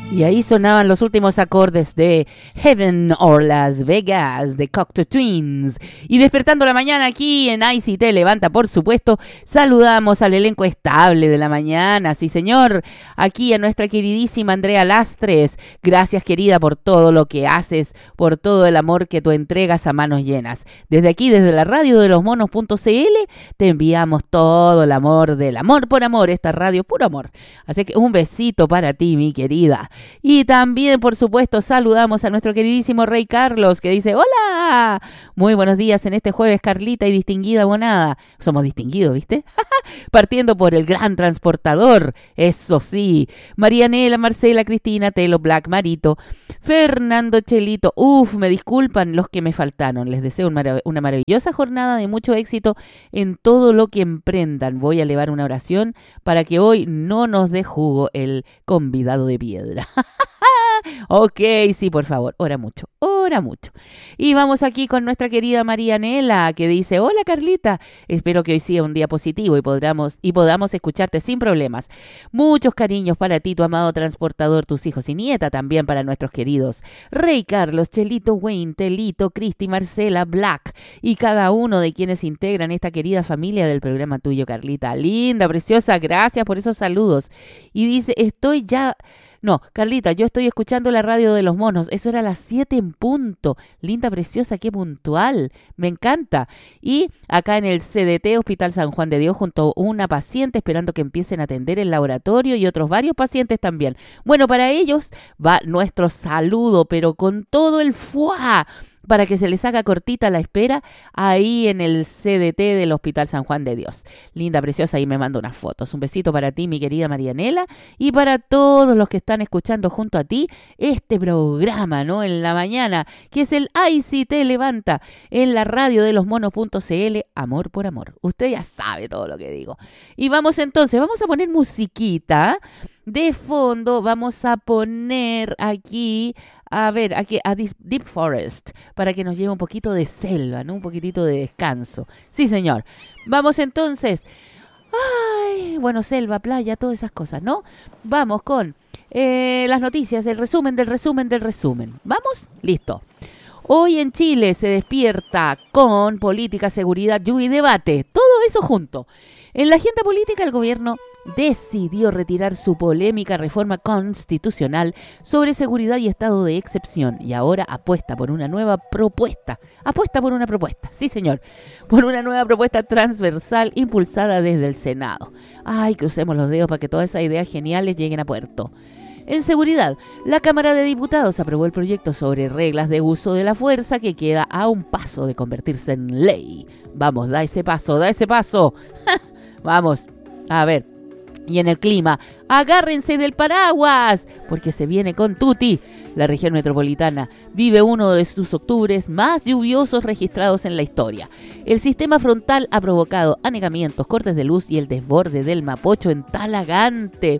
Y ahí sonaban los últimos acordes de Heaven or Las Vegas de Cocteau Twins. Y despertando la mañana aquí en ICT Levanta, por supuesto, saludamos al elenco estable de la mañana. Sí, señor. Aquí a nuestra queridísima Andrea Lastres. Gracias, querida, por todo lo que haces, por todo el amor que tú entregas a manos llenas. Desde aquí, desde la radio de los monos.cl, te enviamos todo el amor del amor por amor. Esta radio, puro amor. Así que un besito para ti, mi querida. Y también, por supuesto, saludamos a nuestro queridísimo Rey Carlos, que dice, ¡hola! Muy buenos días en este jueves, Carlita y distinguida abonada. Somos distinguidos, ¿viste? Partiendo por el gran transportador, eso sí. Marianela, Marcela, Cristina, Telo, Black, Marito, Fernando, Chelito. Me disculpan los que me faltaron. Les deseo una maravillosa jornada de mucho éxito en todo lo que emprendan. Voy a elevar una oración para que hoy no nos dé jugo el convidado de piedra. Ok, sí, por favor, ora mucho, ora mucho. Y vamos aquí con nuestra querida Marianela, que dice, hola Carlita, espero que hoy sea un día positivo y podamos escucharte sin problemas. Muchos cariños para ti, tu amado transportador, tus hijos y nieta, también para nuestros queridos Rey Carlos, Chelito, Wayne, Telito, Cristi, Marcela, Black y cada uno de quienes integran esta querida familia del programa tuyo, Carlita. Linda, preciosa, gracias por esos saludos. Y dice, No, Carlita, yo estoy escuchando la radio de los monos. Eso era a las 7 en punto. Linda, preciosa, qué puntual. Me encanta. Y acá en el CDT, Hospital San Juan de Dios, junto a una paciente esperando que empiecen a atender el laboratorio y otros varios pacientes también. Bueno, para ellos va nuestro saludo, pero con todo el fuá, para que se les haga cortita la espera ahí en el CDT del Hospital San Juan de Dios. Linda, preciosa, ahí me manda unas fotos. Un besito para ti, mi querida Marianela, y para todos los que están escuchando junto a ti este programa, ¿no? En la mañana, que es el ICT Levanta, en la radio de los monos.cl, amor por amor. Usted ya sabe todo lo que digo. Y vamos a poner musiquita. De fondo vamos a poner aquí a Deep Forest, para que nos lleve un poquito de selva, ¿no? Un poquitito de descanso. Sí, señor. Vamos entonces. Selva, playa, todas esas cosas, ¿no? Vamos con las noticias, el resumen del resumen del resumen. ¿Vamos? Listo. Hoy en Chile se despierta con política, seguridad, lluvia y debate. Todo eso junto. En la agenda política, el gobierno decidió retirar su polémica reforma constitucional sobre seguridad y estado de excepción y ahora apuesta por una nueva propuesta. Sí, señor, por una nueva propuesta transversal impulsada desde el Senado. Crucemos los dedos para que todas esas ideas geniales lleguen a puerto. En seguridad, la Cámara de Diputados aprobó el proyecto sobre reglas de uso de la fuerza que queda a un paso de convertirse en ley. Vamos, da ese paso. Vamos, a ver. Y en el clima, agárrense del paraguas, porque se viene con tutti. La región metropolitana vive uno de sus octubres más lluviosos registrados en la historia. El sistema frontal ha provocado anegamientos, cortes de luz y el desborde del Mapocho en Talagante.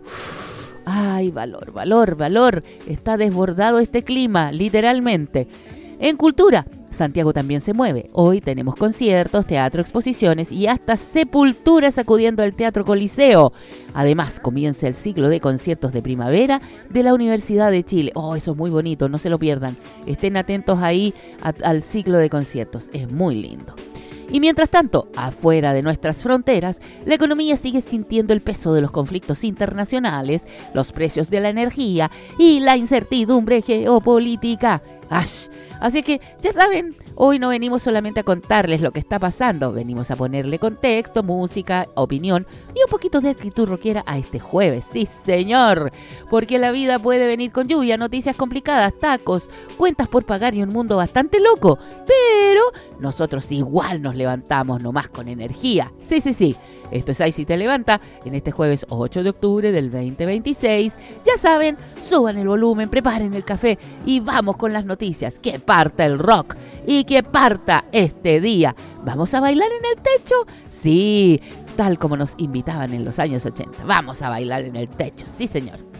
Valor. Está desbordado este clima, literalmente. En cultura, Santiago también se mueve. Hoy tenemos conciertos, teatro, exposiciones y hasta sepulturas acudiendo al Teatro Coliseo. Además, comienza el ciclo de conciertos de primavera de la Universidad de Chile. Eso es muy bonito, no se lo pierdan. Estén atentos ahí al ciclo de conciertos, es muy lindo. Y mientras tanto, afuera de nuestras fronteras, la economía sigue sintiendo el peso de los conflictos internacionales, los precios de la energía y la incertidumbre geopolítica. Así que, ya saben, hoy no venimos solamente a contarles lo que está pasando, venimos a ponerle contexto, música, opinión y un poquito de actitud rockera a este jueves. Sí, señor, porque la vida puede venir con lluvia, noticias complicadas, tacos, cuentas por pagar y un mundo bastante loco, pero nosotros igual nos levantamos nomás con energía. Sí. Esto es ICT Levanta en este jueves 8 de octubre del 2026. Ya saben, suban el volumen, preparen el café y vamos con las noticias. Que parta el rock y que parta este día. ¿Vamos a bailar en el techo? Sí, tal como nos invitaban en los años 80. Vamos a bailar en el techo, sí señor.